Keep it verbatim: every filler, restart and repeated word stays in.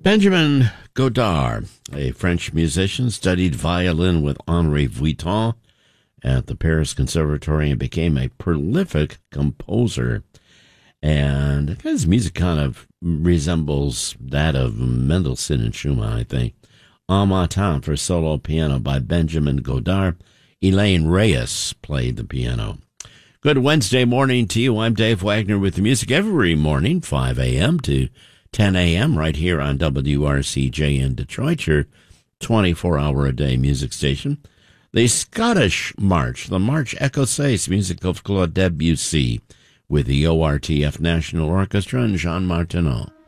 Benjamin Godard, a French musician, studied violin with Henri Vuitton at the Paris Conservatory and became a prolific composer. And his music kind of resembles that of Mendelssohn and Schumann, I think. En Matin for solo piano by Benjamin Godard. Elaine Reyes played the piano. Good Wednesday morning to you. I'm Dave Wagner with the music every morning, five a.m. to ten a.m. right here on W R C J in Detroit, your twenty-four hour a day music station. The Scottish March, the March Écossaise, music of Claude Debussy with the O R T F National Orchestra and Jean Martineau.